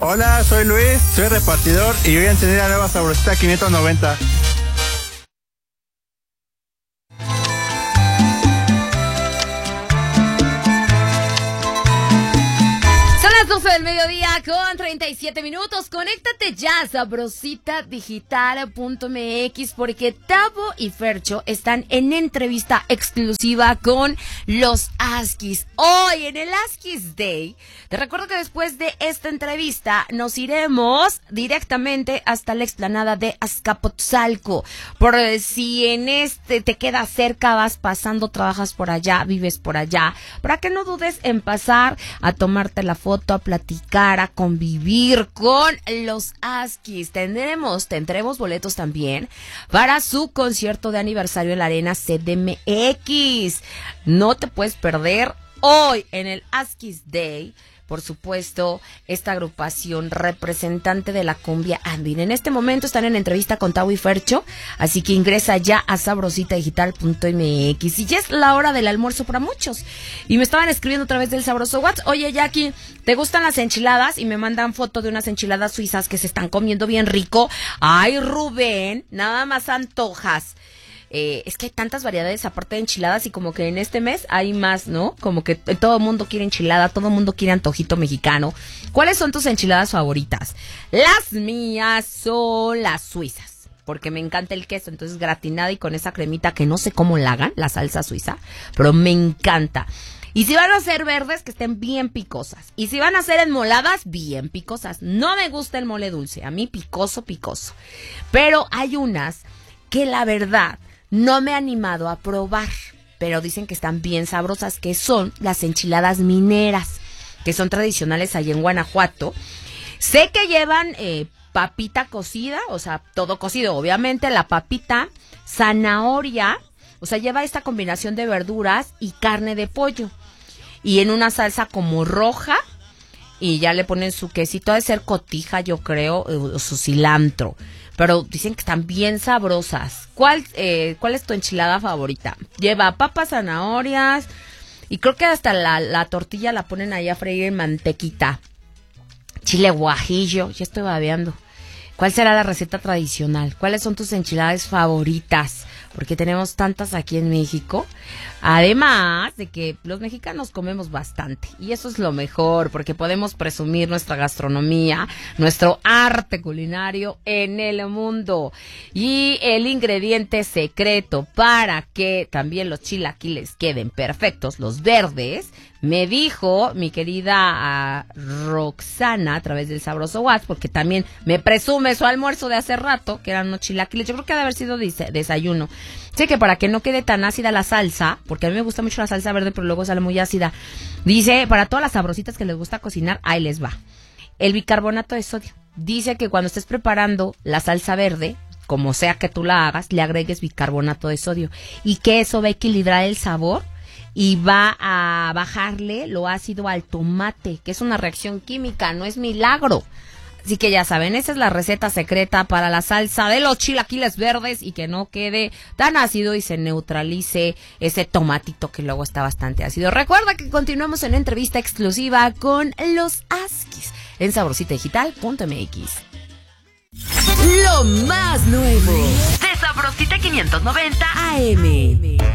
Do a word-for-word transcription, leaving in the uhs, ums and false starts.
Hola, soy Luis, soy repartidor y voy a encender la nueva Sabrosita quinientos noventa. doce del mediodía con treinta y siete minutos. Conéctate ya a sabrosita digital punto m x porque Tavo y Fercho están en entrevista exclusiva con los Askis. Hoy en el Askis Day, te recuerdo que después de esta entrevista nos iremos directamente hasta la explanada de Azcapotzalco. Por si en este te queda cerca, vas pasando, trabajas por allá, vives por allá, para que no dudes en pasar a tomarte la foto, a platicar, a convivir con los Askis. Tendremos, tendremos boletos también para su concierto de aniversario en la Arena C D M X. No te puedes perder hoy en el Askis Day, por supuesto, esta agrupación representante de la cumbia andina. En este momento están en entrevista con Tavo y Fercho, así que ingresa ya a sabrosita digital punto m x. Y ya es la hora del almuerzo para muchos. Y me estaban escribiendo a través del sabroso WhatsApp: oye, Jackie, ¿te gustan las enchiladas? Y me mandan foto de unas enchiladas suizas que se están comiendo bien rico. Ay, Rubén, nada más antojas. Eh, es que hay tantas variedades aparte de enchiladas y como que en este mes hay más, ¿no? Como que todo el mundo quiere enchilada, todo el mundo quiere antojito mexicano. ¿Cuáles son tus enchiladas favoritas? Las mías son las suizas, porque me encanta el queso, entonces gratinada y con esa cremita que no sé cómo la hagan, la salsa suiza, pero me encanta. Y si van a ser verdes, que estén bien picosas. Y si van a ser enmoladas, bien picosas. No me gusta el mole dulce, a mí picoso, picoso. Pero hay unas que la verdad no me he animado a probar, pero dicen que están bien sabrosas, que son las enchiladas mineras, que son tradicionales allá en Guanajuato. Sé que llevan eh, papita cocida, o sea, todo cocido, obviamente, la papita, zanahoria, o sea, lleva esta combinación de verduras y carne de pollo. Y en una salsa como roja, y ya le ponen su quesito, ha de ser cotija, yo creo, o su cilantro. Pero dicen que están bien sabrosas. ¿Cuál, eh, ¿Cuál es tu enchilada favorita? Lleva papas, zanahorias y creo que hasta la, la tortilla la ponen ahí a freír en mantequita. Chile guajillo, ya estoy babeando. ¿Cuál será la receta tradicional? ¿Cuáles son tus enchiladas favoritas? Porque tenemos tantas aquí en México. Además de que los mexicanos comemos bastante. Y eso es lo mejor, porque podemos presumir nuestra gastronomía, nuestro arte culinario en el mundo. Y el ingrediente secreto para que también los chilaquiles queden perfectos, los verdes, me dijo mi querida uh, Roxana a través del sabroso WhatsApp, porque también me presume su almuerzo de hace rato, que eran unos chilaquiles. Yo creo que ha de haber sido des- desayuno. Sé que para que no quede tan ácida la salsa, porque a mí me gusta mucho la salsa verde, pero luego sale muy ácida. Dice, para todas las sabrositas que les gusta cocinar, ahí les va. El bicarbonato de sodio. Dice que cuando estés preparando la salsa verde, como sea que tú la hagas, le agregues bicarbonato de sodio. Y que eso va a equilibrar el sabor y va a bajarle lo ácido al tomate, que es una reacción química, no es milagro. Así que ya saben, esa es la receta secreta para la salsa de los chilaquiles verdes y que no quede tan ácido y se neutralice ese tomatito que luego está bastante ácido. Recuerda que continuamos en entrevista exclusiva con los Askis en sabrosita digital punto m x. Lo más nuevo de Sabrosita quinientos noventa A M.